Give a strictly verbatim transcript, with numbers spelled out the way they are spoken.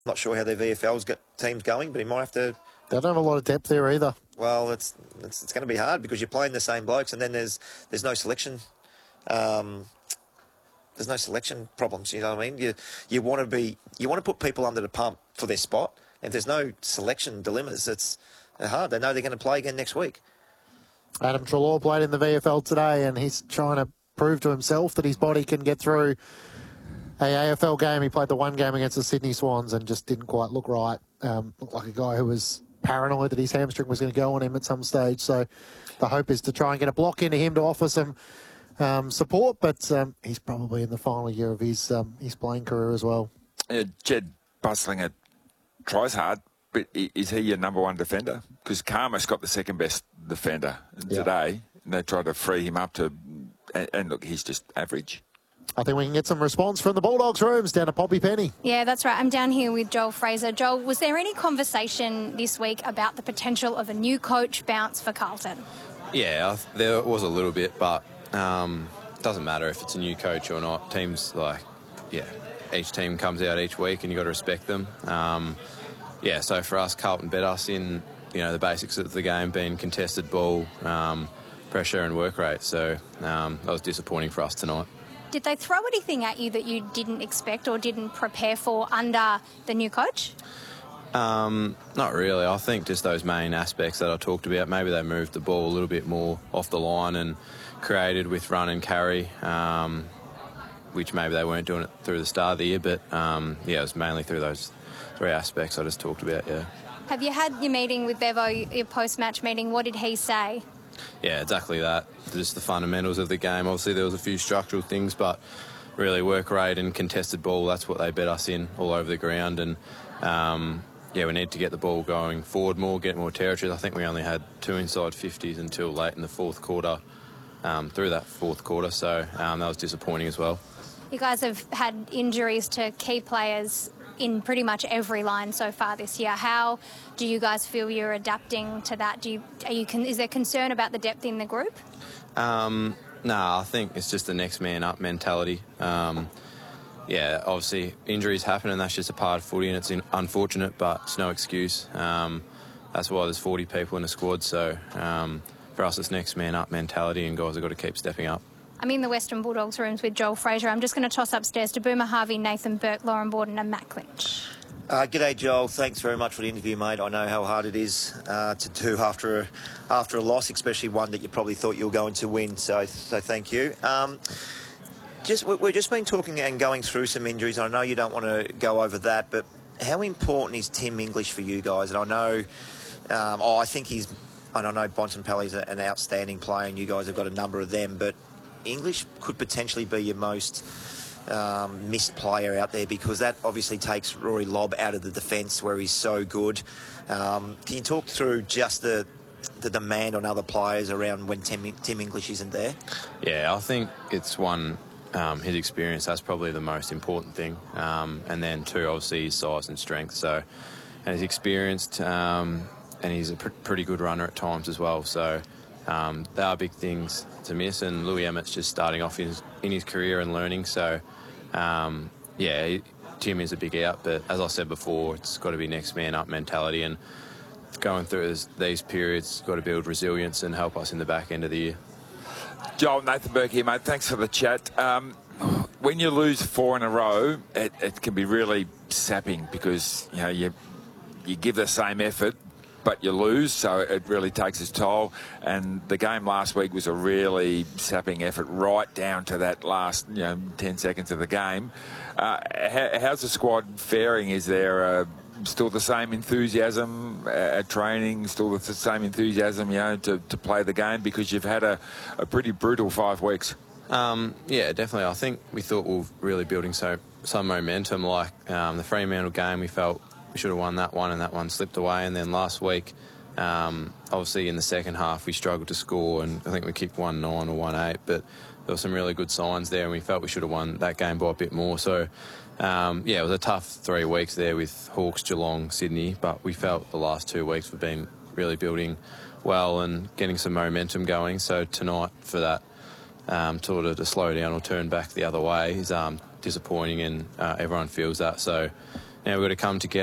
Not sure how their V F L's got teams going, but he might have to... They don't have a lot of depth there either. Well, it's it's, it's going to be hard because you're playing the same blokes, and then there's there's no selection. Um, there's no selection problems. You know what I mean? You you want to be you want to put people under the pump for their spot. If there's no selection dilemmas, it's hard. They know they're going to play again next week. Adam Treloar played in the V F L today, and he's trying to prove to himself that his body can get through a A F L game. He played the one game against the Sydney Swans and just didn't quite look right. Um, looked like a guy who was paranoid that his hamstring was going to go on him at some stage. So the hope is to try and get a block into him to offer some um, support, but um, he's probably in the final year of his um, his playing career as well. Yeah, Jed Bustlinger tries hard, but is he your number one defender? Because Karma's got the second best defender Yeah. today, and they try to free him up to, and, and look, he's just average. I think we can get some response from the Bulldogs rooms down to Poppy Penny. Yeah, that's right. I'm down here with Joel Fraser. Joel, was there any conversation this week about the potential of a new coach bounce for Carlton? Yeah, there was a little bit, but um, it doesn't matter if it's a new coach or not. Teams, like, yeah, each team comes out each week and you've got to respect them. Um, yeah, so for us, Carlton bet us in, you know, the basics of the game being contested ball, um, pressure and work rate. So um, that was disappointing for us tonight. Did they throw anything at you that you didn't expect or didn't prepare for under the new coach? Um, not really. I think just those main aspects that I talked about. Maybe they moved the ball a little bit more off the line and created with run and carry, um, which maybe they weren't doing it through the start of the year. But, um, yeah, it was mainly through those three aspects I just talked about, yeah. Have you had your meeting with Bevo, your post-match meeting? What did he say? Yeah, exactly that. Just the fundamentals of the game. Obviously, there was a few structural things, but really work rate and contested ball, that's what they bet us in all over the ground. And, um, yeah, we need to get the ball going forward more, get more territories. I think we only had two inside fifties until late in the fourth quarter, um, through that fourth quarter. So um, that was disappointing as well. You guys have had injuries to key players in pretty much every line so far this year. How do you guys feel you're adapting to that? Do you, are you con- is there concern about the depth in the group? Um, no, I think it's just the next man up mentality. Um, yeah, obviously injuries happen and that's just a part of footy and it's in, unfortunate, but it's no excuse. Um, that's why there's forty people in the squad. So um, for us, it's next man up mentality and guys have got to keep stepping up. I'm in the Western Bulldogs rooms with Joel Fraser. I'm just going to toss upstairs to Boomer Harvey, Nathan Burke, Lauren Borden and Matt Clinch. Uh, g'day, Joel. Thanks very much for the interview, mate. I know how hard it is uh, to do after a, after a loss, especially one that you probably thought you were going to win. So, so thank you. Um, just we- we've just been talking and going through some injuries. I know you don't want to go over that, but how important is Tim English for you guys? And I know, um, oh, I think he's, and I know Bontempelli's an outstanding player, and you guys have got a number of them, but English could potentially be your most um, missed player out there because that obviously takes Rory Lobb out of the defence where he's so good. Um, can you talk through just the the demand on other players around when Tim, Tim English isn't there? Yeah, I think it's one, um, his experience, that's probably the most important thing. Um, and then two, obviously his size and strength. So, and he's experienced um, and he's a pr- pretty good runner at times as well. So um, they are big things to miss, and Louis Emmett's just starting off in his, in his career and learning. So, um, yeah, he, Tim is a big out, but as I said before, it's got to be next man up mentality, and going through this, these periods, got to build resilience and help us in the back end of the year. Joel, Nathan Burke here, mate. Thanks for the chat. Um, when you lose four in a row, it, it can be really sapping because, you know, you you give the same effort, but you lose, so it really takes its toll. And the game last week was a really sapping effort right down to that last, you know, ten seconds of the game. Uh, how, how's the squad faring? Is there uh, still the same enthusiasm at training, still the same enthusiasm, you know, to, to play the game? Because you've had a, a pretty brutal five weeks. Um, yeah, definitely. I think we thought we were really building so some momentum. Like um, the Fremantle game, we felt we should have won that one, and that one slipped away. And then last week, um, obviously in the second half, we struggled to score, and I think we kicked one nine or one eight. But there were some really good signs there, and we felt we should have won that game by a bit more. So, um, yeah, it was a tough three weeks there with Hawks, Geelong, Sydney. But we felt the last two weeks we've been really building well and getting some momentum going. So tonight, for that um, sort of to slow down or turn back the other way is um, disappointing, and uh, everyone feels that. So, you know, we've got to come together.